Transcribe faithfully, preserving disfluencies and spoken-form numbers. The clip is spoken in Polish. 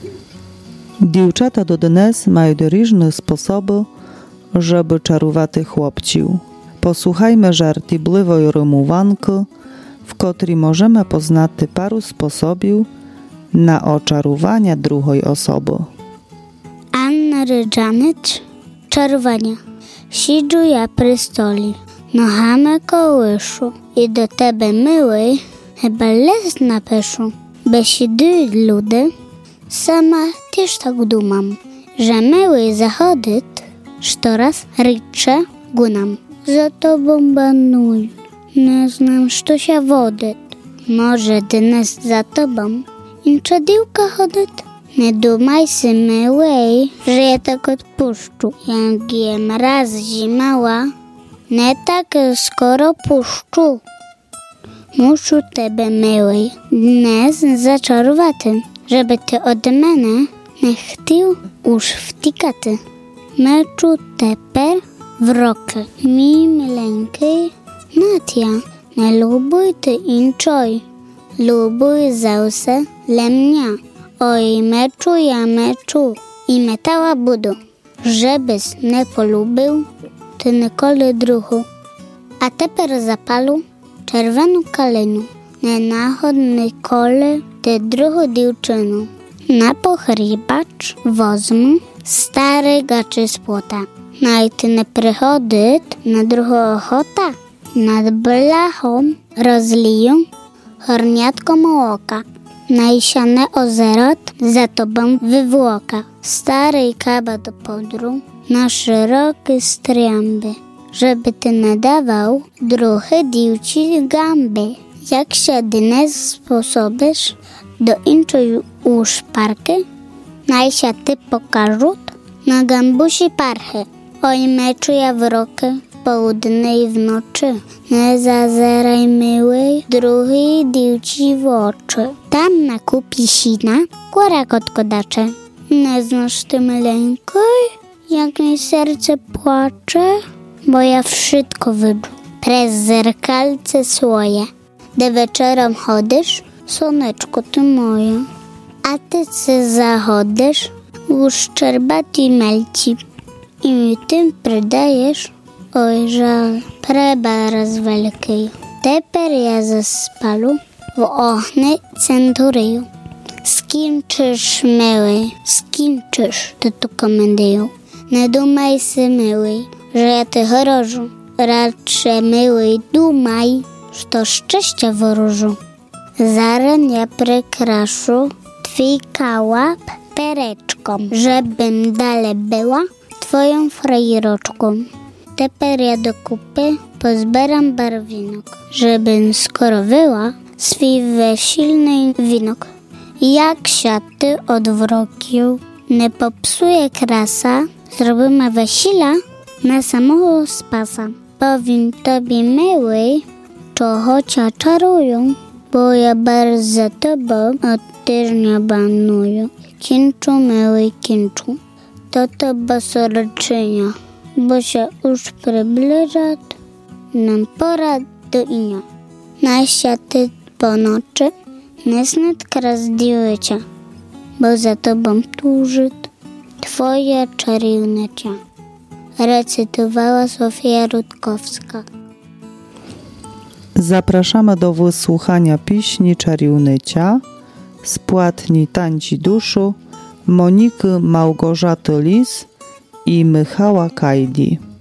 Дівчата до Денес мають різні способи, żeby czarувати chłopcів. Posłuchajmy żartibливої римуванки, w której możemy poznać paru sposobów na oczarowanie drugiej osoby. Anna Rydżanycz, czarowania. Siedzę ja przy stoli, nohamy kołyszu i do tebe miły chyba les napiszę. Besieduj ludy, sama też tak dumam, że miły zachodyt, što raz ryczę gunam. Za tobą banuj, nie znam, što się wodyt. Może dnes za tobą incza diłka chodyt. Nie dumaj si, miłej, że ja tak odpuszczu. Jak jem raz zimała, nie tak skoro puszczu. Muszę tebe, miłej, dnes zaczarowaty, żeby ty od mnie nie chciał już wtikaty. Meczu teper w rokę. Mi mileńkiej, Natia, nie lubuj ty inczoj, lubuj zause lemnia. Oj, meczu ja meczu i metała budu, żebyś nie polubił ty nikoli druhu. A teper zapalu czerwoną kalinu, nie nahod nikoli ty druhu dziewczynu. Na pochribacz wozmu stary gaczy z płota. Najty nie przychodyt na drugą ochota. Nad blachą rozliją horniatko mołoka. Najsiane ozerot za tobą wywłoka. Stary kaba do podru na szerokie stręby, żeby ty nadawał druhy diwci gamby. Jak się dnes sposobisz do inczej już parky, najsia ty pokażut na gambusi parchy. Oj, meczu ja w rokę, w południe i w nocy. Nie zazeraj miłej, drugiej diwci w oczy. Tam na kupi sina, góra kotkodacze. Nie znasz ty maleńkoj, jak mi serce płacze, bo ja wszystko wydżu. Prez zerkalce swoje. De wieczorem chodzisz, słoneczko ty moje. A ty se zachodzisz, już szczerbaty melci. I mi tym przydajesz, oj żal, preba raz wielkiej. Teper ja zaspalu w ochnie centuryju. Skinczysz, miły, skinczysz, ty tu komendyju. Nie dumaj si, miły, że ja ty chorożu. Raczej, miły, dumaj, że szczęścia wróżu. Zaren ja prekraszu twój kałap pereczką, żebym dalej była twoją frajeroczką. Teper ja do kupy pozbieram barwinok, żebym skoro wyła swój wesilny winok. Jak się ty odwrokił, nie popsuje krasa, zrobimy wesila na samego spasa. Powiem tobie, miły, co chociaż czarują, bo ja bardzo za tobą od tyżnia banuję. Kinczu, miły, kinczu, to to basorczynia, bo się już przybliża nam pora do inia. Najsia ty po nocy, nie snet kras dziewicza, bo za tobą tużyt twoja czarownica. Recytowała Sofia Rutkowska. Zapraszamy do wysłuchania pieśni Czarownica z płatni Tanci Duszu Moniki Małgorzaty Lis i Michała Kajdi.